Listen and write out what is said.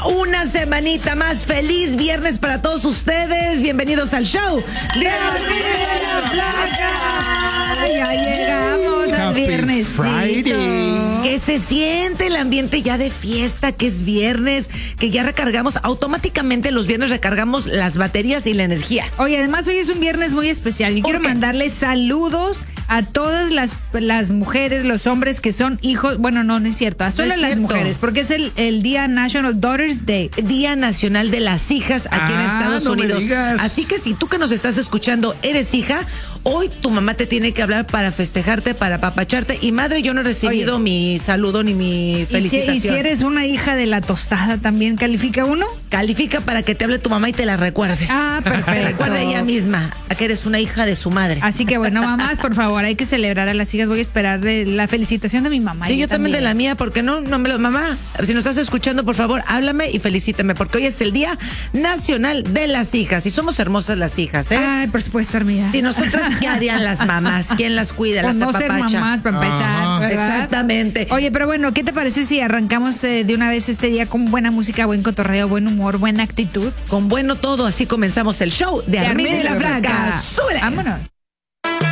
una semanita más. Feliz viernes para todos ustedes. Bienvenidos al show de la Flaca. Ya llegamos al viernesito. Que se siente el ambiente ya de fiesta, que es viernes, que ya recargamos. Automáticamente los viernes recargamos las baterías y la energía. Oye, además hoy es un viernes muy especial. Yo quiero mandarles saludos a todas las mujeres, los hombres que son hijos. Bueno, no es cierto. A solo las mujeres, porque es el Día National Daughters Day. Día Nacional de las Hijas aquí en Estados Unidos. Así que si tú que nos estás escuchando eres hija, hoy tu mamá te tiene que hablar para festejarte, para apapacharte. Y madre, yo no he recibido mi saludo ni mi felicitación. ¿Y si eres una hija de la tostada también califica uno? Califica para que te hable tu mamá y te la recuerde. Ah, perfecto. Te recuerda ella misma a que eres una hija de su madre. Así que bueno, mamás, por favor, hay que celebrar a las hijas. Voy a esperar de la felicitación de mi mamá. Sí, yo también de la mía, porque no me lo... Mamá, si nos estás escuchando, por favor, háblame y felicítame, porque hoy es el Día Nacional de las Hijas. Y somos hermosas las hijas, ¿eh? Ay, por supuesto, Armida. Si nosotras, ¿qué harían las mamás? ¿Quién las cuida? Pues las no ser mamás, para empezar, ¿verdad? Exactamente. Oye, pero bueno, ¿qué te parece si arrancamos de una vez este día con buena música, buen cotorreo, buen humor, buena actitud? Con bueno todo, así comenzamos el show de Armida y la Flaca. ¡Súbele! Vámonos.